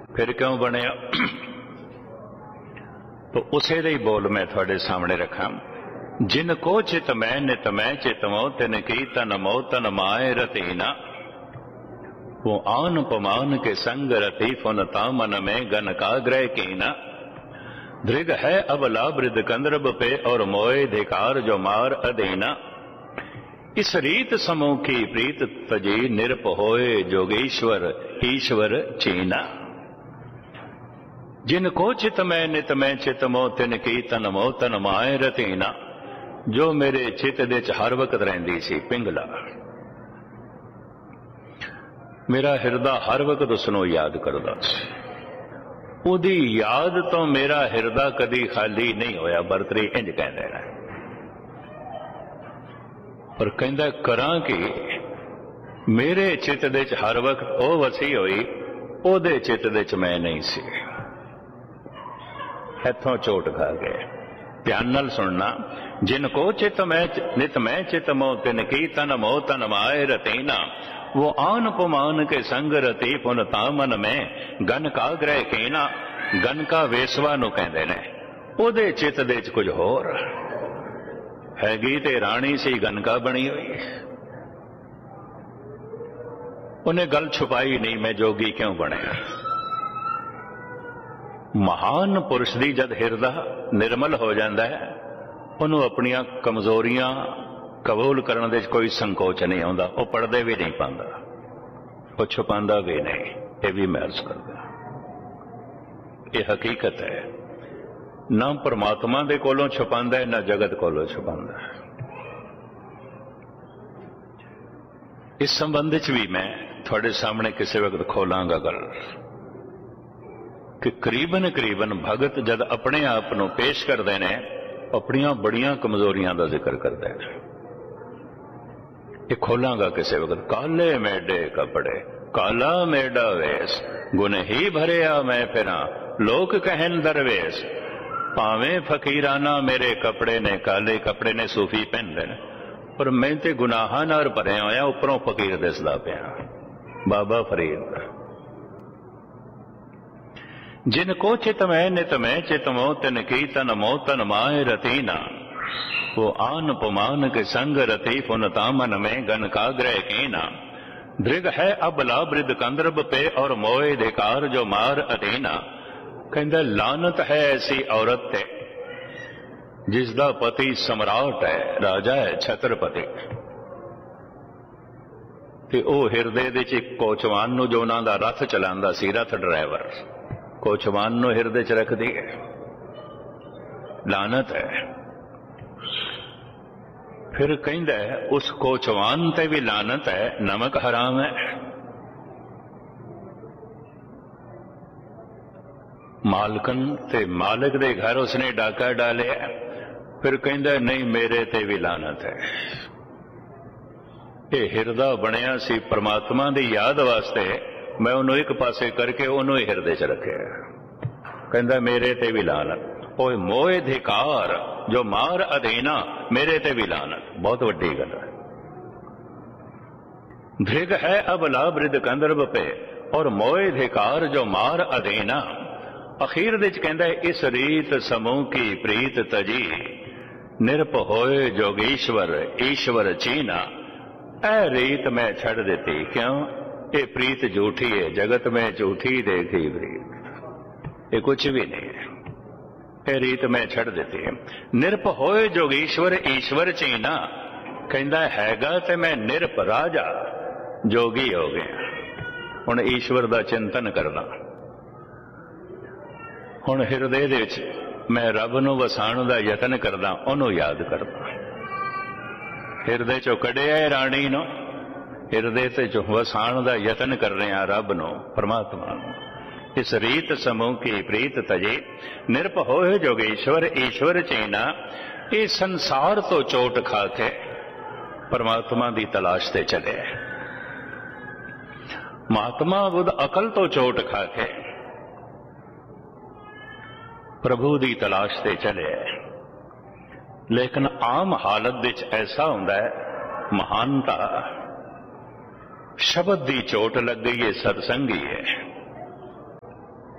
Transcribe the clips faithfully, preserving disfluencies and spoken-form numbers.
फिर क्यों बनया? तो उसे दे बोल मैं थोड़े सामने रखा। जिन को चित मैं नित मैं चितमो तिन की तन मो तन माए रतीना। वो आन पमान के संग रति फुनता मन में गन का ग्रह कीना। दृग है अबला वृद्ध कंद्रब पे और मोए धिकार जो मार अधीना। इस रीत समूह की प्रीत तजी निरप होए जोगेश्वर ईश्वर चीना। जिन को चित मैं नित मैं चित मो तिन की तन मो तन माए रतीना। जो मेरे चित दे च हर वक्त रहिंदी सी पिंगला। मेरा हिरदा हर वक्त उसनों याद करदा सी। उदी याद तो मेरा हिरदा कदी खाली नहीं होया। बरतरी इंज कहंदे ने। पर कहंदा करां कि मेरे चित दे च हर वक्त ओ वसी होई, ओदे चित दे च मैं नहीं सी। इथों चोट खा गए। ध्यान नाल सुनना। जिन को चित मैं नित मैं चित मो तिन की तन मो तन माए रतीना। वो आन पुमान के संग रती पुनता मन में गन का ग्रह कीना। गन का वेसवा नूं कहंदे ने। ओदे चित दे च कुछ होर हैगी ते राणी सी गनका बनी हुई। उन्हें गल छुपाई नहीं मैं जोगी क्यों बनया। महान पुरुष दी जद हिरदा निर्मल हो जाता है, उन्होंने अपनियां कमजोरियां कबूल करने दे कोई संकोच नहीं आता। वह पढ़दे भी नहीं पाता, वो छुपांदा भी नहीं। ये भी मैं अर्ज करदा, ये हकीकत है। ना परमात्मा दे कोलों छुपांदा है, ना जगत कोलों छुपांदा है। इस संबंध च भी मैं थोड़े सामने किसी वक्त खोलांगा गल कि करीबन करीबन भगत जद अपने आप को पेश करते हैं, अपनियां बड़ियां कमजोरियां का जिक्र करते हैं। ये खोलांगा किसी वक्त। काले मेडे कपड़े काला मेडा वेश, गुन ही भरिया मैं फिरा लोक कहन दरवेश। भावें फकीराना मेरे कपड़े ने, काले कपड़े ने सूफी पहनते हैं, पर मैं ते गुनाहां नाल भरिया होया, उपरों फकीर दिसदा पिया। बाबा फरीद। जिन को चित मैं नित मैं चित मो तिन की तन मो तन माए रतीना। वो आन पुमान के संग रति पुनता मन में गन का ग्रह कीना। दृग है अबला वृद्ध कंद्रब पे और मोए धिकार जो मार अधीना। कहंदा लानत है ऐसी औरत ते जिसदा पति सम्राट है, राजा है, छत्रपति, ते ओ हिरदे दे च कोचवान नूं जो उन्हां दा रथ चलांदा सी, रथ ड्राइवर कोचवान नूं हिरदे च रखदी है। लानत है। फिर कहंदा है उस कोचवान ते भी लानत है, नमक हराम है। मालकन ते मालिक दे घर उसने डाका डालिया। फिर कहंदा नहीं मेरे ते भी लानत है। ये हिरदा बनिया सी परमात्मा दी याद वास्ते, मैं उन्होंने एक पासे करके उन्होंने हिरदे च रखे। कहंदा मेरे ते भी लानत। ओए मोए धिकार जो मार अधीना, मेरे ते भी लानत। बहुत वड्डी गल है। धृग है अबला वृद्ध कंदर्ब पे और मोए धिकार जो मार अधीना। अखीर दे च कहंदा इस रीत समूह की प्रीत तजी निरप होए जोगेश्वर ईश्वर चीना। ऐ रीत मैं छड़ देती क्यों, ये प्रीत झूठी है, जगत में झूठी देखी प्रीत, ये कुछ भी नहीं है। ये रीत मैं छड़ देती है। निरप होए जोगेश्वर ईश्वर चीना। कहंदा हैगा ते मैं निरप राजा जोगी हो गया। हुण ईश्वर दा चिंतन करना। हुण हिरदे दे विच मैं रब नूं वसाण दा यतन करदा, ओनूं याद करदा। हिरदे चों कढिआ राणी नूं, हिरदे ते चों वसाण दा यतन कर रहे हैं रब नूं, परमात्मा नूं। इस रीत समूह की प्रीत तजे निरप होए जोगेश्वर ईश्वर चीना। ये संसार तो चोट खा के परमात्मा की तलाश से चले। महात्मा बुद्ध अकल तो चोट खा के प्रभु की तलाश से चले। लेकिन आम हालत विच ऐसा हुंदा है, महानता शब्द की चोट लग गई है, सत्संगी है।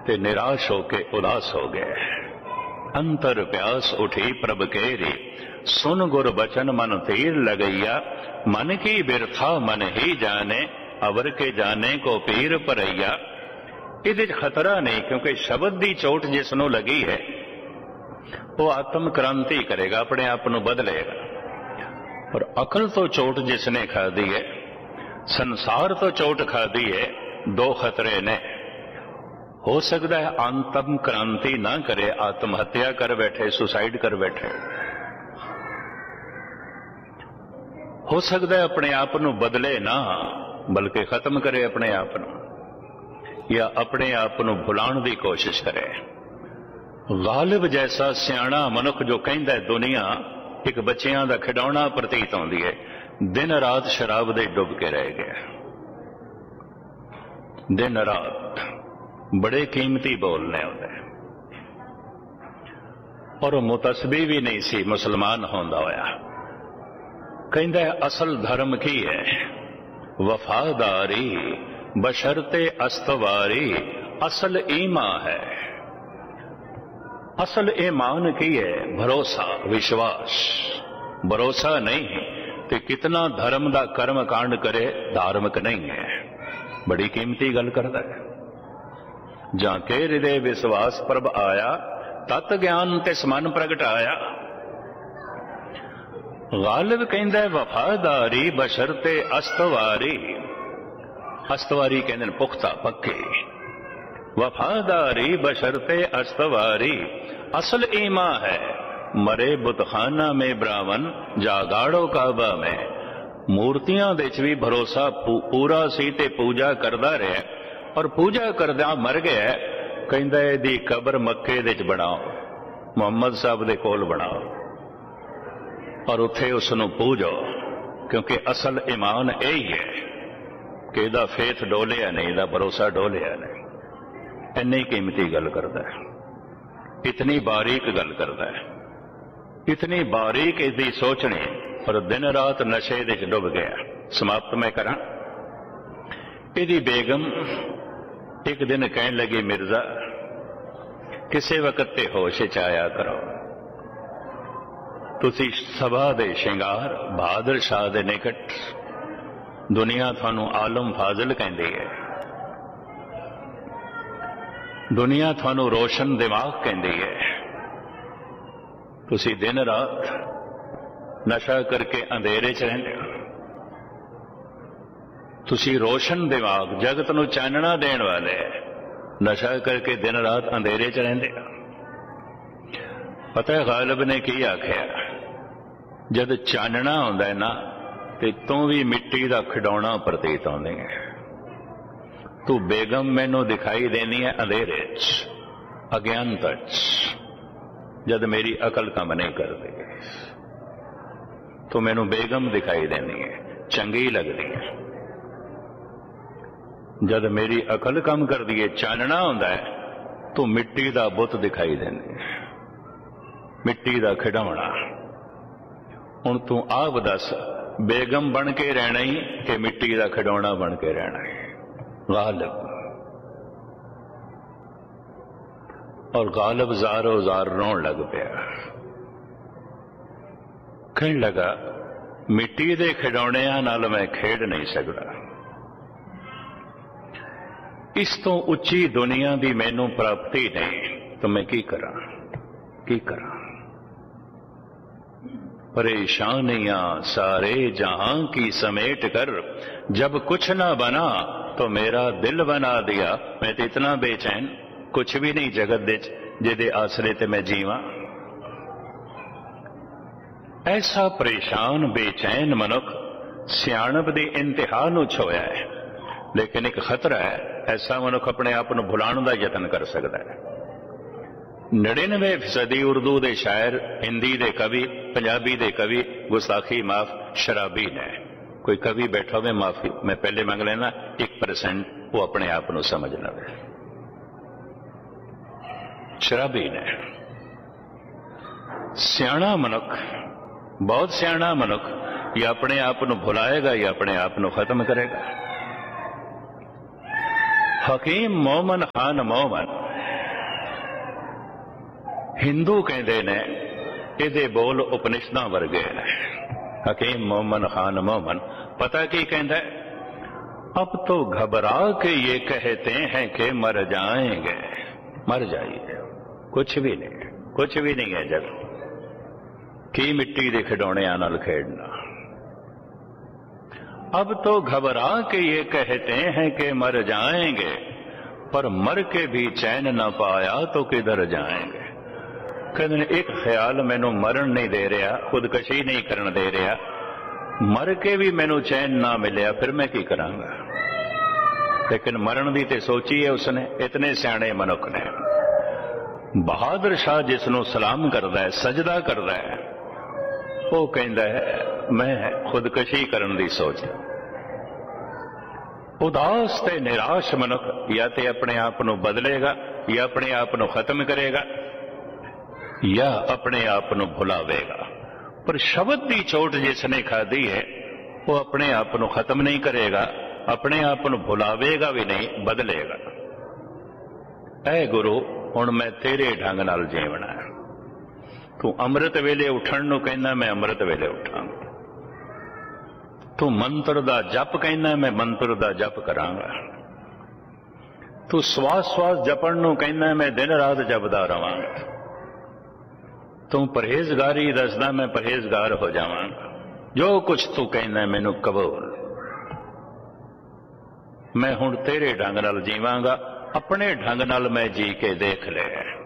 ते निराश होके उदास हो गए। अंतर प्यास उठी प्रभ केरी, सुन गुर बचन मन तीर लगैया। मन की बिरथा मन ही जाने, अवर के जाने को पीर परैया। इहदे च खतरा नहीं, क्योंकि शब्द की चोट जिसनों लगी है वो आत्म क्रांति करेगा, अपने आप को बदलेगा। और अकल तो चोट जिसने खादी है, संसार तो चोट खादी है, दो खतरे ने। हो सकता है आत्म क्रांति ना करे, आत्महत्या कर बैठे, सुसाइड कर बैठे। हो सकता है अपने आप को बदले ना, बल्कि खत्म करे अपने आप को, या अपने आप को भुलाने की कोशिश करे। गालिब जैसा सियाणा मनुख जो कहता है दुनिया एक बच्चियां का खिडौना प्रतीत होती है, दिन रात शराब दे डुब के रह गया। दिन रात बड़े कीमती बोलने होते, और मुतसबी भी नहीं सी मुसलमान होंदा होया। कहता है असल धर्म की है वफादारी, बशर्ते अस्तवारी असल ईमा है। असल ईमान की है भरोसा, विश्वास। भरोसा नहीं तो कितना धर्म का कर्म कांड करे, धार्मिक नहीं है। बड़ी कीमती गल करता है। जाके हृदय विश्वास प्रभ आया, तत् ज्ञान तिस मन प्रगटाया। गालिब कहता है वफादारी बशर्ते अस्तवारी। अस्तवारी कहते हैं पुख्ता, पक्के। वफादारी बशर्ते अस्तवारी असल ईमा है। मरे बुतखाना में ब्राह्मण, जागाड़ो काबा में। मूर्तियां दे भी भरोसा पूरा सी ते पूजा करदा रहा, और पूजा करदा मर गया। कहंदा इहदी कबर मक्के दे च बनाओ, मुहम्मद साहब दे कोल बनाओ, और उत्थे उसनूं पूजो, क्योंकि असल ईमान यही है कि इहदा फेथ डोलिया नहीं, इहदा भरोसा डोलिया नहीं। इन्नी कीमती गल करता है, इतनी बारीक गल करता है, इतनी बारीक इसकी सोचनी, और दिन रात नशे दे च डुब गया। समाप्त मैं करा। इहदी बेगम एक दिन कहन लगी, मिर्जा किसी वक्त ते होश च आया करो, तुसी सभा दे शिंगार, बहादुर शाह दे निकट, दुनिया थानू आलम फाजिल कहती है, दुनिया थानू रोशन दिमाग कहती है। तुसी दिन रात नशा करके अंधेरे च रहंदे हो। तुसी रोशन दिमाग, जगत नू चानना देने वाले, नशा करके दिन रात अंधेरे च रहंदे हो। पता है गालिब ने की आख्या, जद चानना होंदा है ना, ते तू भी मिट्टी का खिडौना प्रतीत होंदे है। तू बेगम मैनू दिखाई देनी है अंधेरे च, अज्ञानता च। जद मेरी अकल काम नहीं करती तो मैनू बेगम दिखाई देनी है, चंगी लगती है। जद मेरी अकल काम कर दी है, चानना होंदा है, तो मिट्टी का बुत दिखाई देनी है, मिट्टी का खिडौना। हुण तू आप दस, बेगम बन के रहना ही कि मिट्टी का खिडौना बन के रहना है। गालिब और गालिब जारो जार रोन लग पिया। कहने लगा, मिट्टी दे खिडौणियां नाल मैं खेड नहीं सकता। इस तो उच्ची दुनिया की मैनू प्राप्ति नहीं, तो मैं की करा की करा। परेशानियां सारे जहां की समेट कर, जब कुछ ना बना तो मेरा दिल बना दिया। मैं तो इतना बेचैन, कुछ भी नहीं जगत दे जिहदे आसरे ते मैं जीवां। ऐसा परेशान बेचैन मनुख सियाणप दी इंतहा नूं छोया है। लेकिन एक खतरा है, ऐसा मनुख अपने आप को भुलाने का यतन कर सकता है। नड़िनवे फीसदी उर्दू दे शायर, हिंदी दे कवि, पंजाबी दे कवि गुस्ताखी माफ शराबी ने। कोई कवि बैठा हुए माफी मैं पहले मंग लेना, एक परसेंट वो अपने आप को समझ लवे। शराबी ने। सियाणा मनुख, बहुत सियाणा मनुख या अपने आप को भुलाएगा या अपने आप को खत्म करेगा। हकीम मोमन खान मोमन हिंदू कहते ने इहदे बोल उपनिषदां वर्गे ने। हकीम मोमन खान मोमन पता की कहता है, अब तो घबरा के ये कहते हैं कि मर जाएंगे। मर जाइए, कुछ भी नहीं, कुछ भी नहीं है जग की मिट्टी के खिडौणियां नाल खेडना। अब तो घबरा के ये कहते हैं कि मर जाएंगे, पर मर के भी चैन न पाया तो किधर जाएंगे। कहते एक ख्याल मैनू मरण नहीं दे रहा, खुदकशी नहीं करन दे रहा, मर के भी मैनू चैन ना मिलिया, फिर मैं की करांगा। लेकिन मरण की तो सोची है उसने। इतने सियाणे मनुख ने। बहादुर शाह जिसनों सलाम करता है, सजदा करता है, वो कहता है मैं खुदकशी करने की सोच। उदास ते निराश मनुख या तो अपने आप को बदलेगा, या अपने आप को खत्म करेगा, या अपने आप को भुलावेगा। पर शब्द की चोट जिसने खाधी है वो अपने आप को खत्म नहीं करेगा, अपने आप को भुलावेगा भी नहीं, बदलेगा। ऐ गुरु हुण मैं तेरे ढंग नाल जीवना है। तू अमृत वेले उठण नूं कहना, मैं अमृत वेले उठांगा। तू मंत्र दा जप कहना, मैं मंत्र दा जप करांगा। तू श्वास श्वास जपण नूं कहना, मैं दिन रात जपदा रहांगा। तू परहेजगारी दसदा, मैं परहेजगार हो जावांगा। जो कुछ तू कहना मैनू कबूल। मैं हुण तेरे ढंग नाल जीवांगा, अपने ढंग नाल मैं जी के देख ले।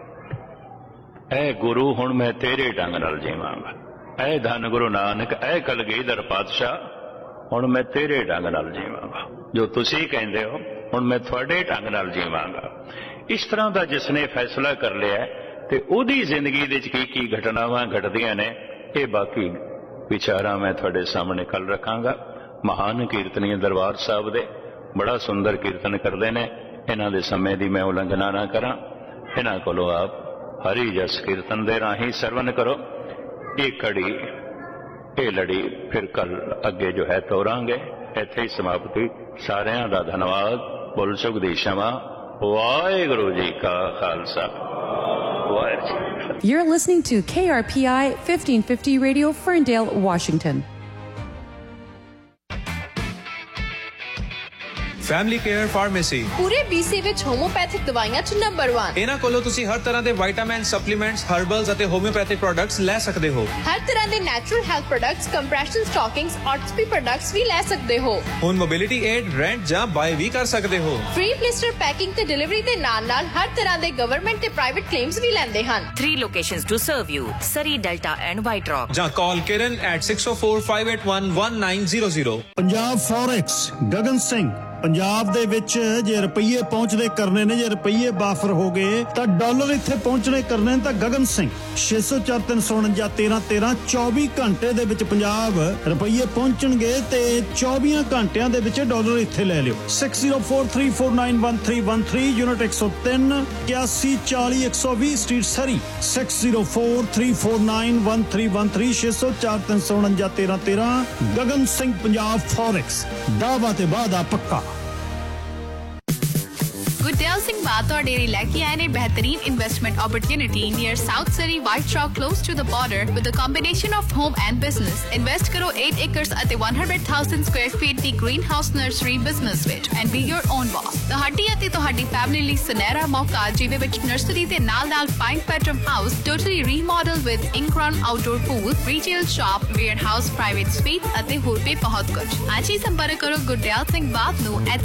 ऐ गुरु हुण मैं तेरे ढंग नाल जीवांगा। ऐ धन गुरु नानक, ऐ कलगीधर पातशाह, हुण मैं तेरे ढंग नाल जीवांगा। जो तुसी कहंदे हो हुण मैं तुहाडे ढंग नाल जीवांगा। इस तरह का जिसने फैसला कर लिया ते उहदी जिंदगी दे की की घटनावां घटदियां ने, ये बाकी विचारां मैं तुहाडे सामने कल रखांगा। महान कीर्तनी दरबार साहब दे बड़ा सुंदर कीर्तन करते हैं। इन्हां दे समय की मैं उलंघना ना करा। इन्हां कोलों आप हरि जस कीर्तन दे राही सरवण करो। ये कड़ी ये लड़ी फिर कल अगे जो है तोरांगे। इत्थे ही समाप्ति। सारियां दा धन्नवाद। बोल सुख दी क्षमा। वाहिगुरू जी का Khalsa. Waheguru. You're listening to K R P I fifteen fifty Radio, Ferndale, Washington. Family care pharmacy पूरे बीसी विच होम्योपैथिक दवाइयां च नंबर वन। इन्हां कोलों तुसी हर तरह दे विटामिन, सप्लीमेंट्स, हर्बल्स अते होम्योपैथिक प्रोडक्ट्स ले सकदे हो। हर तरह दे natural health products, compression stockings, ऑर्थोपी products भी ले सकदे हो। हुण मोबिलिटी एड रेंट जां बाय भी कर सकदे हो। फ्री ब्लिस्टर पैकिंग ते डिलीवरी दे नाल-नाल हर तरह दे गवर्नमेंट ते प्राइवेट क्लेम्स भी लैंदे हन। Three locations to serve you: Surrey, Delta and White Rock. जां call Kiran at six oh four, five eight one, one nine zero zero। Punjab forex Gagan Singh. Punjab दे विच जे रुपये पहुंचदे करने ने, जे रुपये बाफर हो गए तो डॉलर इत्थे पहुंचने करने तो गगन सिंह छे सौ चार तीन सौ उनंजा तेरह तेरह चौबी घंटे दे विच पंजाब रुपये पहुंचणगे ते चौबी घंटियां दे विच डॉलर इत्थे ले लियो। Six zero four three four nine one three one three unit एक सौ तीन इक्यासी चाली एक सौ बीस स्ट्रीट सरी। Six zero four three four nine one three one three छे सौ चार तीन सौ उनंजा तेरह तेरह गगन सिंह पंजाब फॉरेक्स। दावा ते वादा पक्का। गुरदयाल सिंह बात और डेयरी लेके आए ने बेहतरीन इन्वेस्टमेंट अपॉर्चुनिटी नियर साउथ सरी white rock close to the border with a combination of home and business. Invest करो eight एकर्स अते one hundred thousand square feet the green house nursery business which and be your own boss. ਤੁਹਾਡੀ ਅਤੇ ਤੁਹਾਡੀ family ਲਈ ਸੁਨਹਿਰਾ ਮੌਕਾ ਜਿਹਦੇ ਵਿੱਚ nursery ਦੇ ਨਾਲ-ਨਾਲ pine ਪੈਟਰਮ house totally ਰੀਮੋਡਲ with ਇਨਕਰਨ outdoor pool, retail shop, wear house, private space ਅਤੇ ਹੋਰ ਵੀ ਬਹੁਤ ਕੁਝ। ਅੱਜ ਹੀ ਸੰਪਰਕ ਕਰੋ ਗੁਰਦਿਆਲ ਸਿੰਘ ਬਾਤ ਨੂੰ at